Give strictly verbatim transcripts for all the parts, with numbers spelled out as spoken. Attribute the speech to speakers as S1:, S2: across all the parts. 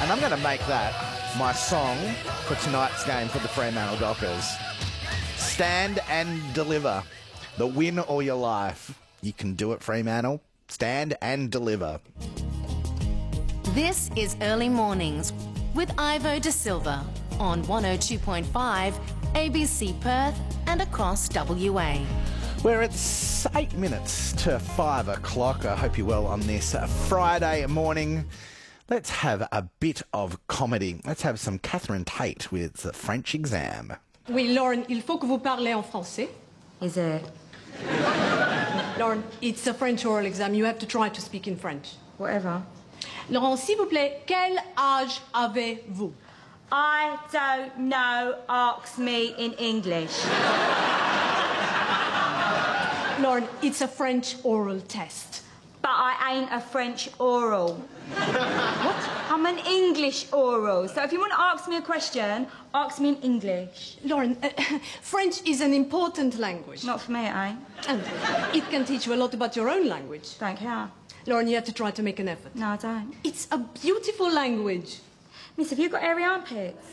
S1: And I'm going to make that my song for tonight's game for the Fremantle Dockers. Stand and deliver. The win all your life. You can do it, Fremantle. Stand and deliver.
S2: This is Early Mornings with Ivo De Silva on one oh two point five A B C Perth and across W A.
S1: Where it's eight minutes to five o'clock. I hope you're well on this Friday morning. Let's have a bit of comedy. Let's have some Catherine Tate with the French exam.
S3: Oui, Lauren, il faut que vous parlez en français.
S4: Is it?
S3: Lauren, it's a French oral exam. You have to try to speak in French.
S4: Whatever.
S3: Laurent, s'il vous plaît, quel âge avez-vous?
S4: I don't know. Ask me in English.
S3: Lauren, it's a French oral test.
S4: But I ain't a French oral. What? I'm an English oral. So if you want to ask me a question, ask me in English.
S3: Lauren, uh, French is an important language.
S4: Not for me, it ain't.
S3: And it can teach you a lot about your own language.
S4: Don't care.
S3: Lauren, you have to try to make an effort.
S4: No, I don't.
S3: It's a beautiful language.
S4: Miss, have you got airy armpits?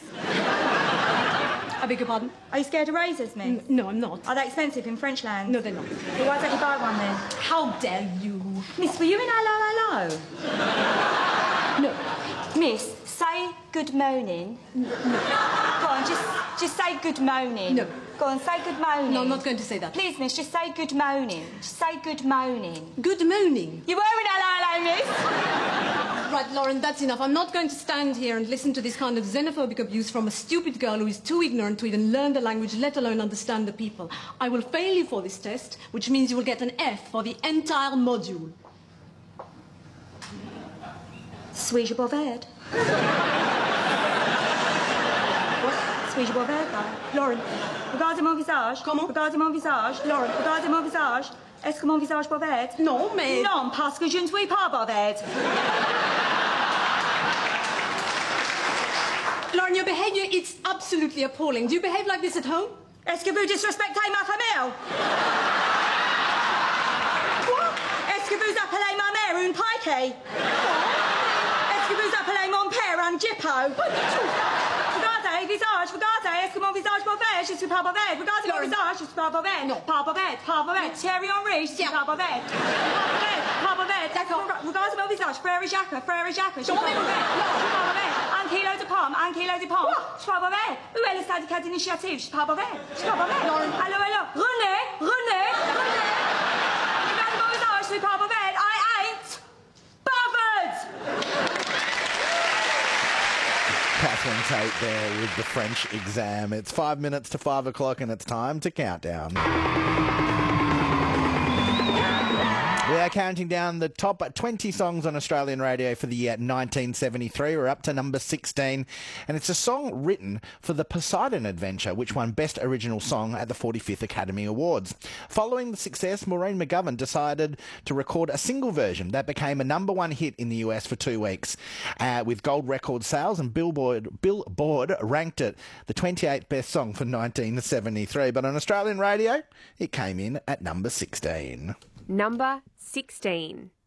S3: I beg your pardon?
S4: Are you scared of razors, miss?
S3: N- no, I'm not.
S4: Are they expensive in French land?
S3: No, they're not.
S4: Well, why don't you buy one then?
S3: How dare you?
S4: Miss, were you in Hello Hello?
S3: No.
S4: Miss, say good morning.
S3: No.
S4: Go on, just just say good morning.
S3: No.
S4: Go on, say good morning.
S3: No, I'm not going to say that.
S4: Please, miss, just say good morning. Just say good morning.
S3: Good morning.
S4: You were in Hello Hello, miss.
S3: Right, Lauren, that's enough. I'm not going to stand here and listen to this kind of xenophobic abuse from a stupid girl who is too ignorant to even learn the language, let alone understand the people. I will fail you for this test, which means you will get an F for the entire module.
S4: Suis-je bouvard? What? Suis-je bouvard,
S3: Lauren.
S4: Regardez mon visage.
S3: Comment?
S4: Regardez mon visage.
S3: Lauren.
S4: Regardez mon visage. Est-ce que mon visage bouvard?
S3: Non, mais...
S4: Non, parce que je ne suis pas bouvard.
S3: Lauren, your behaviour is absolutely appalling. Do you behave like this at home?
S4: Est-ce que vous disrespectez ma famille? Quoi? Est-ce que vous appelez ma mère une pikey? Est-ce que vous appelez mon père un jippo? Regardez, visage, regardez, est-ce que mon visage bouvard? Je suis pas bouvard. Regardez mon visage, je suis pas bouvard.
S3: Non.
S4: Pas bouvard, pas bouvard. Thierry Henry, je suis pas bouvard. Pas bouvard, pas bouvard.
S3: D'accord.
S4: Regardez mon visage, frère Jacques, frère Jacques, je suis pas
S3: Non, mais-
S4: bouvard.
S3: non.
S4: Je suis pas bouvard. Un kilo de pommes, un kilo de pommes. Je suis pas bouvard. Où est le syndicat d'initiative? Je suis pas bouvard. Je suis pas bouvard. Allô, allô. René, René, René. Regardez mon visage, je suis pas bouvard. I ain't bothered.
S1: Catherine Tate there with the French exam. It's five minutes to five o'clock and it's time to count down. We are counting down the top twenty songs on Australian radio for the year nineteen seventy-three. We're up to number sixteen, and it's a song written for the Poseidon Adventure, which won Best Original Song at the forty-fifth Academy Awards. Following the success, Maureen McGovern decided to record a single version that became a number one hit in the U S for two weeks, uh, with gold record sales, and Billboard, Billboard ranked it the twenty-eighth best song for nineteen seventy-three. But on Australian radio, it came in at number sixteen.
S5: Number sixteen.